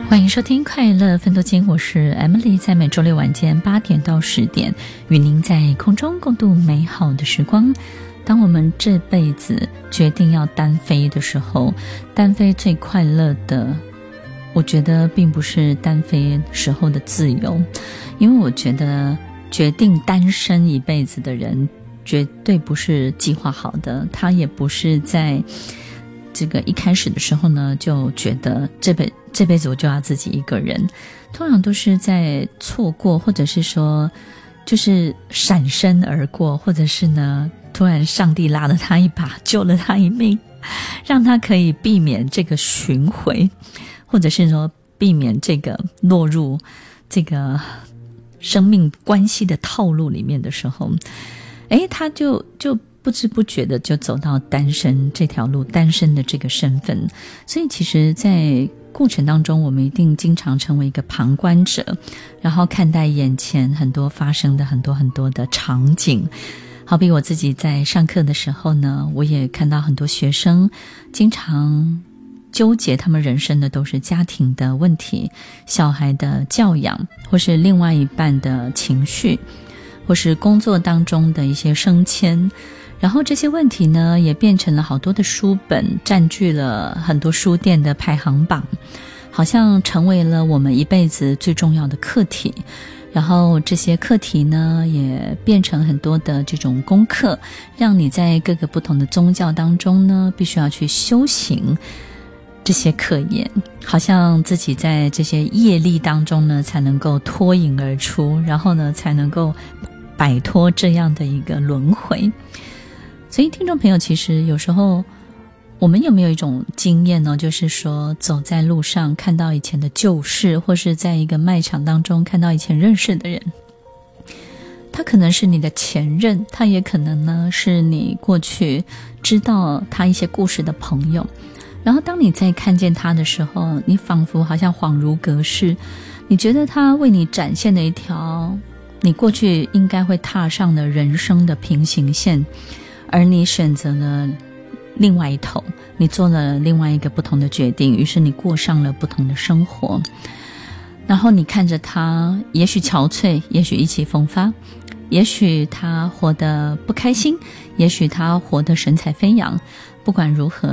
欢迎收听快乐分多金，我是 Emily， 在每周六晚间8点到10点与您在空中共度美好的时光。当我们这辈子决定要单飞的时候，单飞最快乐的，我觉得并不是单飞时候的自由，因为我觉得决定单身一辈子的人绝对不是计划好的，他也不是在这个一开始的时候呢就觉得这辈子我就要自己一个人，通常都是在错过，或者是说就是闪身而过，或者是呢突然上帝拉了他一把，救了他一命，让他可以避免这个巡回，或者是说避免这个落入这个生命关系的套路里面的时候，他就不知不觉的就走到单身这条路，单身的这个身份。所以其实在过程当中，我们一定经常成为一个旁观者，然后看待眼前很多发生的很多的场景。好比我自己在上课的时候呢，我也看到很多学生经常纠结他们人生的都是家庭的问题，小孩的教养，或是另外一半的情绪，或是工作当中的一些升迁，然后这些问题呢也变成了好多的书本，占据了很多书店的排行榜，好像成为了我们一辈子最重要的课题。然后这些课题呢也变成很多的这种功课，让你在各个不同的宗教当中呢必须要去修行这些课业，好像自己在这些业力当中呢才能够脱颖而出，然后呢才能够摆脱这样的一个轮回。所以听众朋友，其实有时候我们有没有一种经验呢，就是说走在路上看到以前的旧事，或是在一个卖场当中看到以前认识的人，他可能是你的前任，他也可能呢是你过去知道他一些故事的朋友，然后当你在看见他的时候，你仿佛好像恍如隔世，你觉得他为你展现了一条你过去应该会踏上的人生的平行线，而你选择了另外一头，你做了另外一个不同的决定，于是你过上了不同的生活。然后你看着他，也许憔悴，也许意气风发，也许他活得不开心，也许他活得神采飞扬，不管如何，